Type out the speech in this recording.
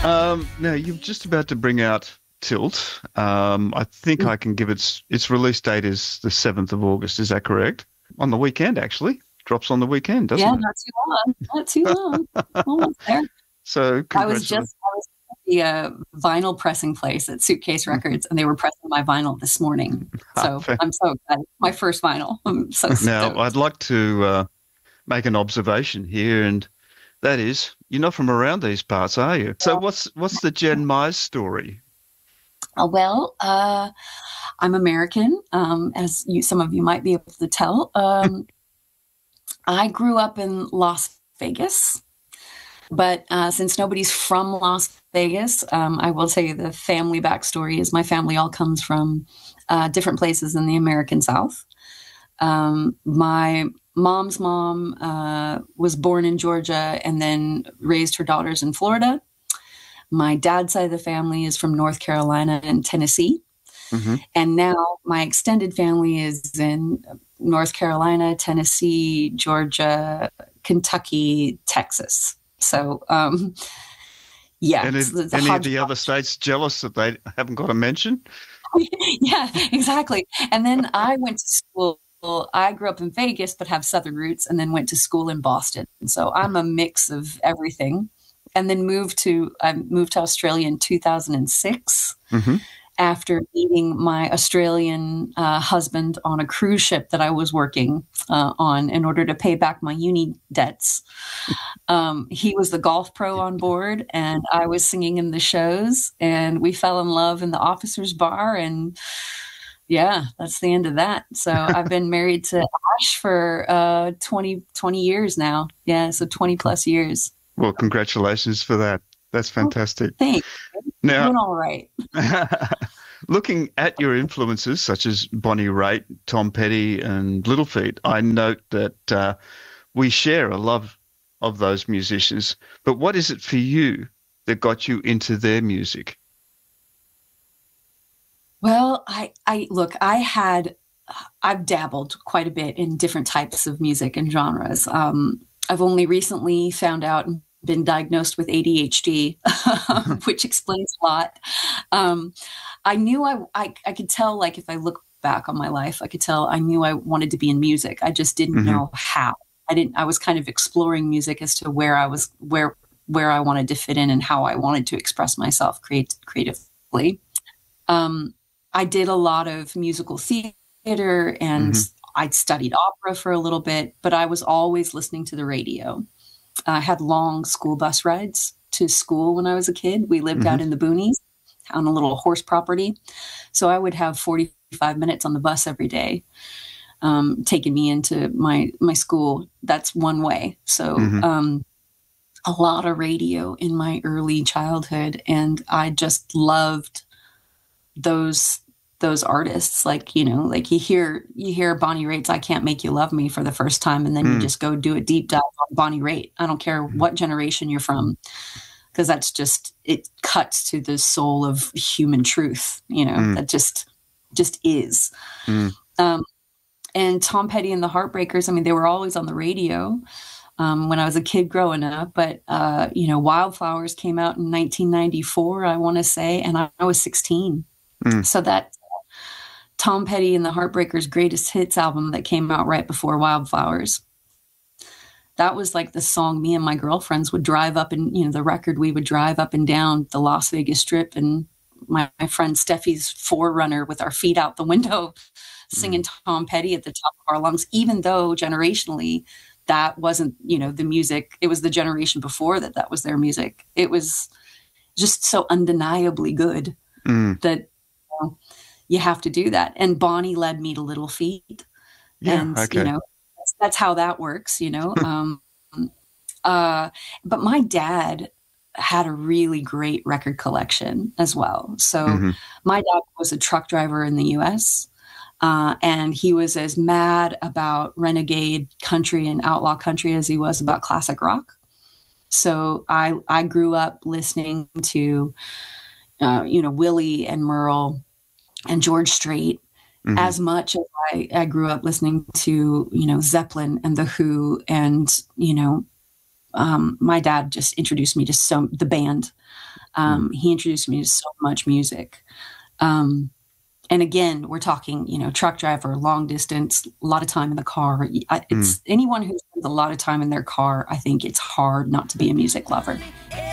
Now you're just about to bring out Tilt. I think I can give its release date is the 7th of August. Is that correct? On the weekend, actually. Drops on the weekend, Yeah, doesn't not too long. Not too it? long. Almost there. So congratulations. I was at the vinyl pressing place at Suitcase Records, and they were pressing my vinyl this morning. So I'm so excited. My first vinyl. I'm so Now, stoked. I'd like to make an observation here, and that is, you're not from around these parts, are you? So what's the Jen Mize story? I'm American, as some of you might be able to tell. I grew up in Las Vegas, but since nobody's from Las Vegas, I will tell you the family backstory is my family all comes from different places in the American South. My mom's mom was born in Georgia and then raised her daughters in Florida. My dad's side of the family is from North Carolina and Tennessee. Hmm. And now my extended family is in North Carolina, Tennessee, Georgia, Kentucky, Texas. So, yeah. Any, It's a any of the hodgepodge. other states jealous that they haven't got a mention? Yeah, exactly. And then I went to school. I grew up in Vegas, but have Southern roots, and then went to school in Boston. So I'm a mix of everything. And then I moved to Australia in 2006 Hmm. after meeting my Australian husband on a cruise ship that I was working on in order to pay back my uni debts. He was the golf pro on board, and I was singing in the shows, and we fell in love in the officers' bar. And yeah, that's the end of that. So I've been married to Ash for 20 years now. Yeah, so 20 plus years. Well, congratulations for that. That's Oh, fantastic. thanks. Now, Doing all right. looking at your influences such as Bonnie Raitt, Tom Petty, and Little Feat, I note that we share a love of those musicians. But what is it for you that got you into their music? Well, I look, I've dabbled quite a bit in different types of music and genres. I've only recently found out and been diagnosed with ADHD, which explains a lot. Um, I knew I could tell, like, if I look back on my life, I could tell I knew I wanted to be in music. I just didn't Hmm. know how. I was kind of exploring music as to where I wanted to fit in and how I wanted to express myself creatively. Um, I did a lot of musical theater and Hmm. I studied opera for a little bit, but I was always listening to the radio. I had long school bus rides to school when I was a kid. We lived Hmm. out in the boonies on a little horse property. So I would have 45 minutes on the bus every day, taking me into my school. That's one way. So Hmm. a lot of radio in my early childhood, and I just loved those those artists. Like, like you hear Bonnie Raitt's I Can't Make You Love Me for the first time, and then you just go do a deep dive on Bonnie Raitt. I don't care what generation you're from, because it cuts to the soul of human truth, Hmm. that just is. Um, and Tom Petty and the Heartbreakers, I mean, they were always on the radio when I was a kid growing up. But, Wildflowers came out in 1994, I want to say, and I was 16. Hmm. So that Tom Petty and the Heartbreakers greatest hits album that came out right before Wildflowers. That was like the song me and my girlfriends would drive up and, the record, we would drive up and down the Las Vegas Strip, and my friend Steffi's Forerunner with our feet out the window Hmm. singing Tom Petty at the top of our lungs, even though generationally that wasn't, the music. It was the generation before that was their music. It was just so undeniably good Hmm. that you have to do that. And Bonnie led me to Little Feat, Yeah, and okay. that's how that works. Uh, but my dad had a really great record collection as well. So Hmm. my dad was a truck driver in the U.S. And he was as mad about renegade country and outlaw country as he was about classic rock. So I grew up listening to Willie and Merle and George Strait Hmm. as much as I grew up listening to, Zeppelin and The Who. And, my dad just introduced me to the band. He introduced me to so much music. And again, we're talking, truck driver, long distance, a lot of time in the car. It's anyone who spends a lot of time in their car, I think it's hard not to be a music lover.